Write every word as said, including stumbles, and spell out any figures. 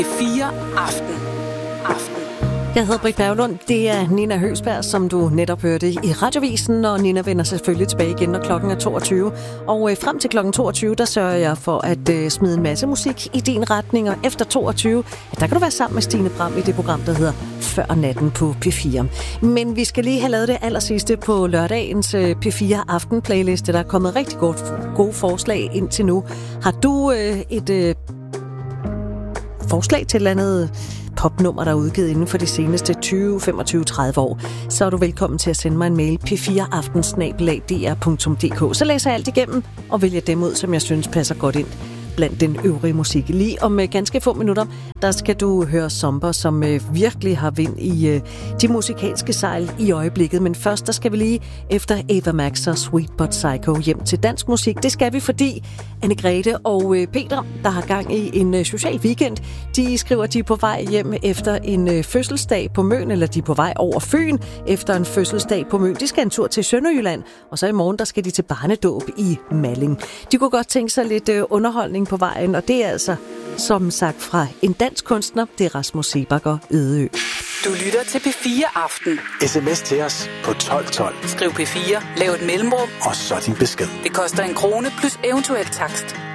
fire aften. Aften. Jeg hedder Britt Berglund. Det er Nina Høgsberg, som du netop hørte i Radiovisen, og Nina vender selvfølgelig tilbage igen, når klokken er toogtyve. Og øh, frem til klokken toogtyve, der sørger jeg for at øh, smide en masse musik i din retning, og efter toogtyve, ja, der kan du være sammen med Stine Bram i det program, der hedder Før natten på P fire. Men vi skal lige have lavet det allersidste på lørdagens øh, P fire Aften-playliste. Der er kommet rigtig godt, gode forslag indtil nu. Har du øh, et øh, forslag til et eller andet popnummer, der er udgivet inden for de seneste tyve, femogtyve, tredive år, så er du velkommen til at sende mig en mail p fire aften snabel-a d r punktum d k. Så læser jeg alt igennem og vælger dem ud, som jeg synes passer godt ind blandt den øvrige musik. Lige om uh, ganske få minutter, der skal du høre Zomber, som uh, virkelig har vind i uh, de musikalske sejl i øjeblikket. Men først, der skal vi lige efter Ava Max og Sweet But Psycho hjem til dansk musik. Det skal vi, fordi Anne-Grethe og uh, Peter, der har gang i en uh, social weekend, de skriver, at de er på vej hjem efter en uh, fødselsdag på Møn, eller de er på vej over Fyn efter en fødselsdag på Møn. De skal en tur til Sønderjylland, og så i morgen, der skal de til barnedåb i Malling. De kunne godt tænke sig lidt uh, underholdning på vejen, og det er altså, som sagt, fra en dansk kunstner, det er Rasmus Seebach Ødeø. Du lytter til P fire Aften. Sms til os på tolv tolv. Skriv P fire, lav et mellemrum, og så din besked. Det koster en krone plus eventuel takst.